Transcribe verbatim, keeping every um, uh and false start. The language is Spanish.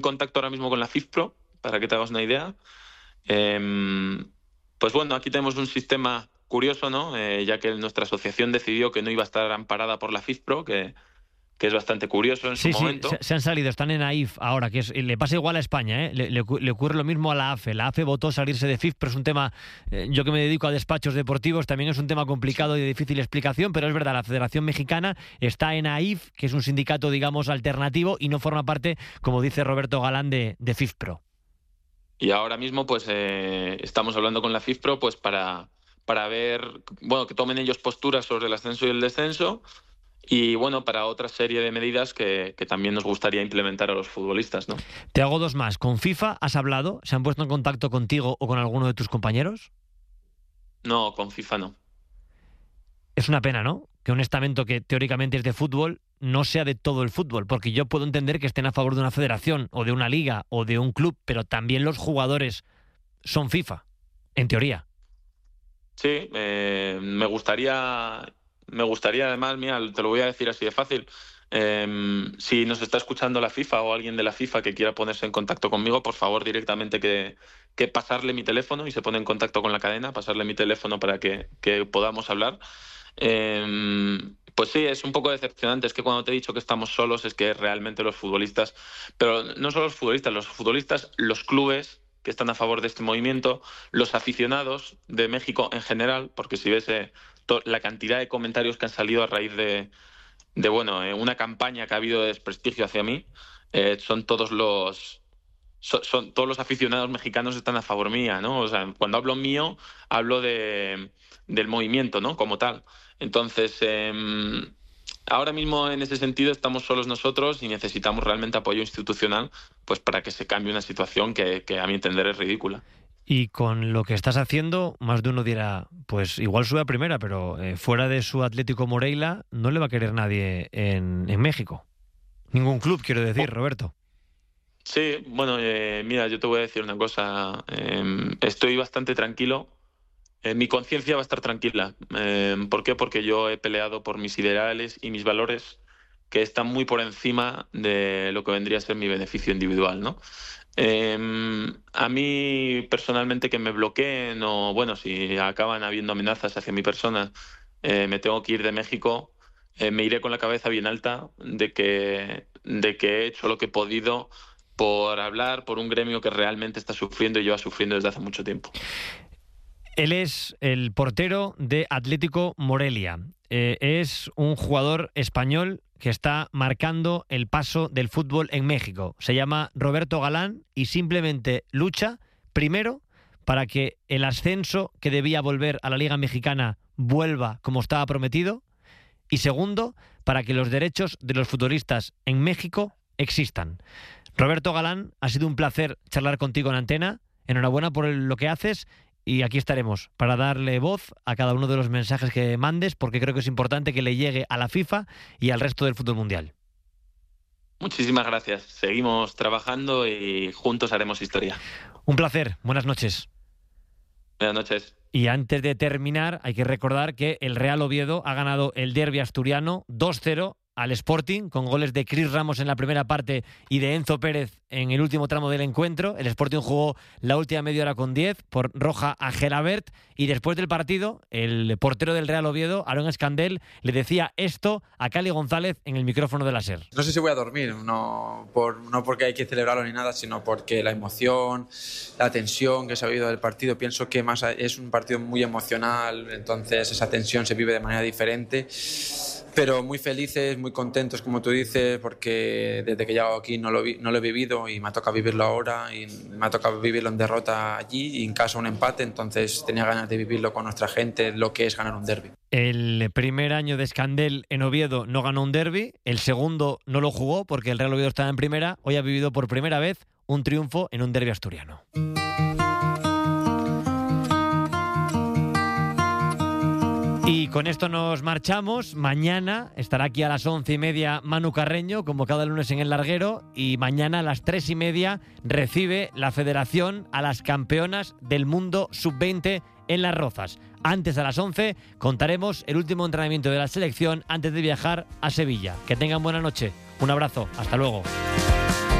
contacto ahora mismo con la FIFPro, para que te hagas una idea. Eh, pues bueno, aquí tenemos un sistema curioso, ¿no? Eh, ya que nuestra asociación decidió que no iba a estar amparada por la FIFPro, que, que es bastante curioso en Sí, su sí, momento. se, se han salido, están en A I F ahora, que es, le pasa igual a España, ¿eh? Le, le, le ocurre lo mismo a la A F E. La A F E votó salirse de FIF, pero es un tema, eh, yo que me dedico a despachos deportivos, también es un tema complicado y de difícil explicación, pero es verdad, la Federación Mexicana está en A I F, que es un sindicato, digamos, alternativo y no forma parte, como dice Roberto Galán, de, de FIFPro. Y ahora mismo pues eh, estamos hablando con la FIFPro pues para, para ver, bueno, que tomen ellos posturas sobre el ascenso y el descenso y bueno, para otra serie de medidas que, que también nos gustaría implementar a los futbolistas, ¿no? Te hago dos más. ¿Con FIFA has hablado? ¿Se han puesto en contacto contigo o con alguno de tus compañeros? No, con FIFA no. Es una pena, ¿no? Que un estamento que teóricamente es de fútbol no sea de todo el fútbol, porque yo puedo entender que estén a favor de una federación o de una liga o de un club, pero también los jugadores son FIFA, en teoría. Sí, eh, me gustaría, me gustaría además, mira, te lo voy a decir así de fácil, eh, si nos está escuchando la FIFA o alguien de la FIFA que quiera ponerse en contacto conmigo, por favor directamente que, que pasarle mi teléfono y se pone en contacto con la cadena, pasarle mi teléfono para que, que podamos hablar. Eh, pues sí, es un poco decepcionante. Es que cuando te he dicho que estamos solos es que realmente los futbolistas, pero no solo los futbolistas, los futbolistas, los clubes que están a favor de este movimiento, los aficionados de México en general, porque si ves eh, to- la cantidad de comentarios que han salido a raíz de, de bueno, eh, una campaña que ha habido de desprestigio hacia mí, eh, son todos los so- son todos los aficionados mexicanos están a favor mía, ¿no? O sea, cuando hablo mío, hablo de, del movimiento, ¿no? Como tal. Entonces, eh, ahora mismo en ese sentido estamos solos nosotros y necesitamos realmente apoyo institucional pues para que se cambie una situación que, que a mi entender es ridícula. Y con lo que estás haciendo, más de uno dirá, pues igual sube a primera, pero eh, fuera de su Atlético Morelia no le va a querer nadie en, en México. Ningún club, quiero decir, Roberto. Sí, bueno, eh, mira, yo te voy a decir una cosa. Eh, estoy bastante tranquilo. Eh, mi conciencia va a estar tranquila. Eh, ¿por qué? Porque yo he peleado por mis ideales y mis valores que están muy por encima de lo que vendría a ser mi beneficio individual, ¿no? Eh, a mí personalmente que me bloqueen o, bueno, si acaban habiendo amenazas hacia mi persona, eh, me tengo que ir de México, eh, me iré con la cabeza bien alta de que, de que he hecho lo que he podido por hablar por un gremio que realmente está sufriendo y lleva sufriendo desde hace mucho tiempo. Él es el portero de Atlético Morelia. Eh, es un jugador español que está marcando el paso del fútbol en México. Se llama Roberto Galán y simplemente lucha, primero, para que el ascenso que debía volver a la Liga Mexicana vuelva como estaba prometido, y segundo, para que los derechos de los futbolistas en México existan. Roberto Galán, ha sido un placer charlar contigo en antena. Enhorabuena por lo que haces. Y aquí estaremos para darle voz a cada uno de los mensajes que mandes, porque creo que es importante que le llegue a la FIFA y al resto del fútbol mundial. Muchísimas gracias. Seguimos trabajando y juntos haremos historia. Un placer. Buenas noches. Buenas noches. Y antes de terminar, hay que recordar que el Real Oviedo ha ganado el derbi asturiano dos cero al Sporting, con goles de Cris Ramos en la primera parte y de Enzo Pérez en el último tramo del encuentro. El Sporting jugó la última media hora con diez por roja a Gelabert, y después del partido el portero del Real Oviedo, Aarón Escandel, le decía esto a Cali González en el micrófono de la SER. No sé si voy a dormir, no, por, no porque hay que celebrarlo ni nada, sino porque la emoción, la tensión que se ha vivido del partido, pienso que más es un partido muy emocional, entonces esa tensión se vive de manera diferente. Pero muy felices, muy contentos, como tú dices, porque desde que llego aquí no lo, vi, no lo he vivido y me ha tocado vivirlo ahora, y me ha tocado vivirlo en derrota allí y en casa un empate, entonces tenía ganas de vivirlo con nuestra gente, lo que es ganar un derbi. El primer año de Escandel en Oviedo no ganó un derbi, el segundo no lo jugó porque el Real Oviedo estaba en primera. Hoy ha vivido por primera vez un triunfo en un derbi asturiano. Y con esto nos marchamos. Mañana estará aquí a las once y media Manu Carreño, como cada lunes en El Larguero, y mañana a las tres y media recibe la Federación a las campeonas del mundo sub veinte en Las Rozas. Antes, a las once, contaremos el último entrenamiento de la selección antes de viajar a Sevilla. Que tengan buena noche. Un abrazo. Hasta luego.